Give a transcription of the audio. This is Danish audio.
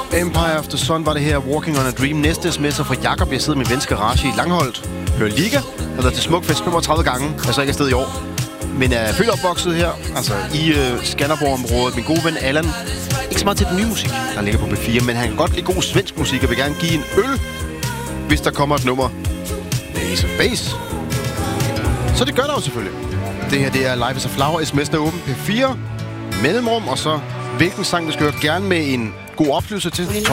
Empire of the Sun var det her, Walking on a Dream. Næste sms'er fra Jakob. Jeg sidder med min ven Garage i Langholdt. Hører Liga. Jeg har været til Smukfest 35 gange. Jeg er så ikke afsted i år. Men er født opvokset her, altså i Skanderborg-området. Min gode ven Allan. Ikke så meget til den nye musik, der ligger på B4, men han kan godt lide god svensk musik og vil gerne give en øl, hvis der kommer et nummer med Ace of Base. Så det gør der jo selvfølgelig. Det her, det er Life is a Flower. SMS'en er åben P4. Mellemrum, og så hvilken sang, du skal høre, gerne med en god oplevelse til.